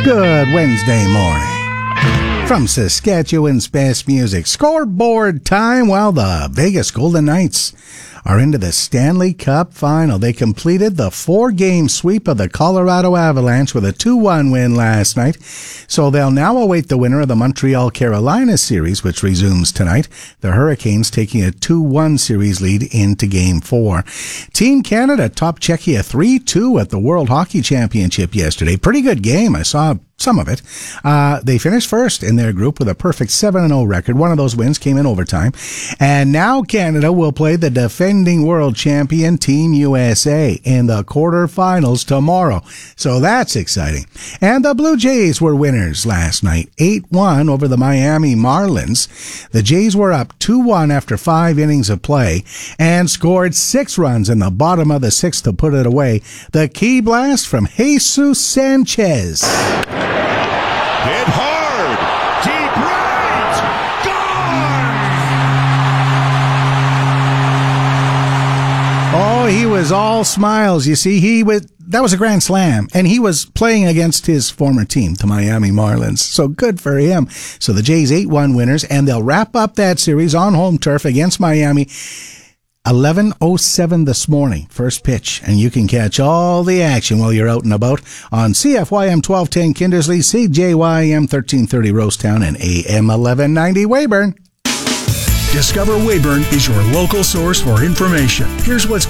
Good Wednesday morning. From Saskatchewan's best music, scoreboard time. Well, the Vegas Golden Knights are into the Stanley Cup final. They completed the 4-game sweep of the Colorado Avalanche with a 2-1 win last night. So they'll now await the winner of the Montreal-Carolina series, which resumes tonight. The Hurricanes taking a 2-1 series lead into Game 4. Team Canada topped Czechia 3-2 at the World Hockey Championship yesterday. Pretty good game. I saw some of it. They finished first in their group with a perfect 7-0 record. One of those wins came in overtime. And now Canada will play the defending world champion Team USA in the quarterfinals tomorrow. So that's exciting. And the Blue Jays were winners last night, 8-1 over the Miami Marlins. The Jays were up 2-1 after 5 innings of play and scored 6 runs in the bottom of the 6th to put it away. The key blast from Jesus Sanchez. Hit hard, deep right, gone! Oh, he was all smiles. You see, that was a grand slam, and he was playing against his former team, the Miami Marlins. So good for him. So the Jays 8-1 winners, and they'll wrap up that series on home turf against Miami. 11:07 this morning, first pitch, and you can catch all the action while you're out and about on CFYM 1210 Kindersley, CJYM 1330 Rosetown, and AM 1190 Weyburn. Discover Weyburn is your local source for information. Here's what's